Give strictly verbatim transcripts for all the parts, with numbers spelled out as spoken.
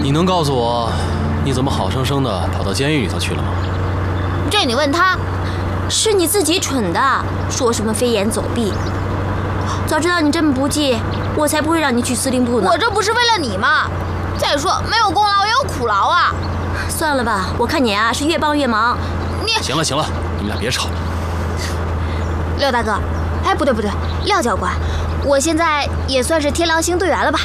你能告诉我，你怎么好生生的跑到监狱里头去了吗？ 这你问他，是你自己蠢的，说什么飞檐走壁。早知道你这么不济，我才不会让你去司令部呢。 我这不是为了你吗？再说没有功劳也有苦劳啊。 算了吧，我看你啊是越帮越忙。 你行了行了，你们俩别吵了。 廖大哥，哎，不对不对，廖教官，我现在也算是天狼星队员了吧？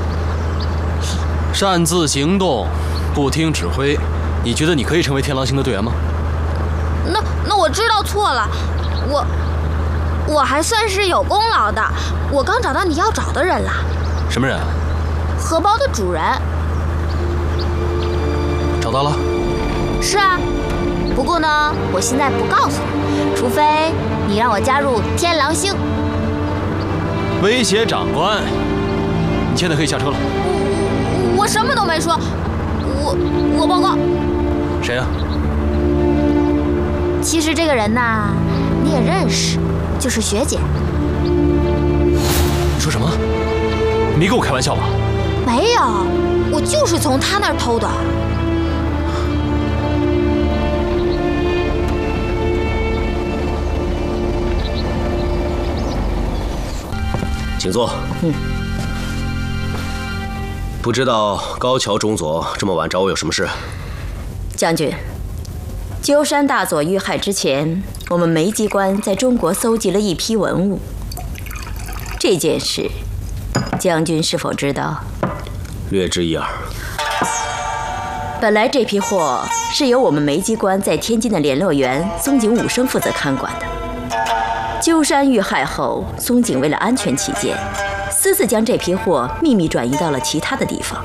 擅自行动，不听指挥，你觉得你可以成为天狼星的队员吗？ 那那我知道错了，我我还算是有功劳的。我刚找到你要找的人了。 什么人？ 荷包的主人。 找到了？ 是啊，不过呢，我现在不告诉你，除非你让我加入天狼星。 威胁长官，你现在可以下车了。 我我什么都没说，我我报告。 谁啊？ 其实这个人呐，你也认识，就是学姐。 你说什么？你没跟我开玩笑吧？ 没有，我就是从她那儿偷的。 请坐。 嗯。 不知道高桥中佐这么晚找我有什么事？ 将军，鸠山大佐遇害之前，我们梅机关在中国搜集了一批文物。这件事，将军是否知道？ 略知一二。 本来这批货是由我们梅机关在天津的联络员松井武生负责看管的。鸠山遇害后，松井为了安全起见，私自将这批货秘密转移到了其他的地方。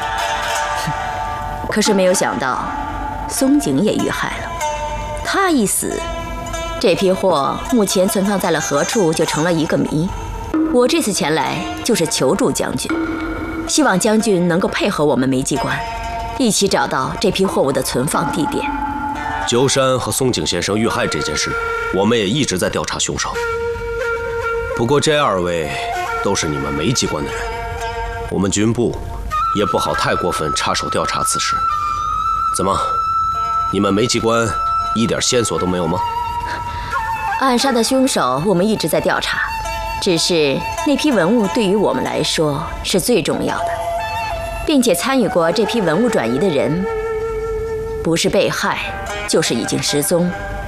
可是没有想到，松井也遇害了。他一死，这批货目前存放在了何处，就成了一个谜。我这次前来就是求助将军，希望将军能够配合我们梅机关，一起找到这批货物的存放地点。 鸠山和松井先生遇害这件事，我们也一直在调查凶手。不过这二位都是你们梅机关的人，我们军部也不好太过分插手调查此事。怎么，你们梅机关一点线索都没有吗？ 暗杀的凶手我们一直在调查，只是那批文物对于我们来说是最重要的，并且参与过这批文物转移的人，不是被害就是已经失踪。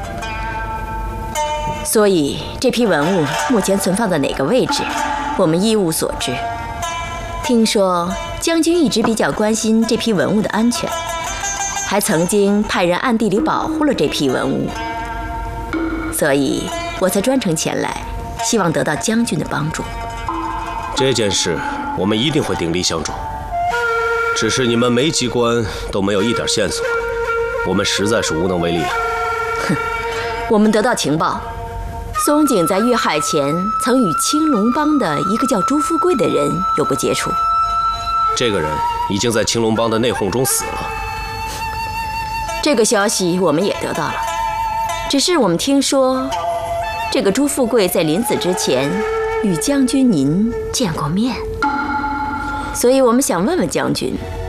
所以这批文物目前存放在哪个位置，我们一无所知。听说将军一直比较关心这批文物的安全，还曾经派人暗地里保护了这批文物，所以我才专程前来，希望得到将军的帮助。 这件事我们一定会鼎力相助，只是你们梅机关都没有一点线索，我们实在是无能为力了。 哼，我们得到情报，松井在遇害前曾与青龙帮的一个叫朱富贵的人有过接触。 这个人已经在青龙帮的内讧中死了。 这个消息我们也得到了，只是我们听说，这个朱富贵在临死之前与将军您见过面，所以我们想问问将军，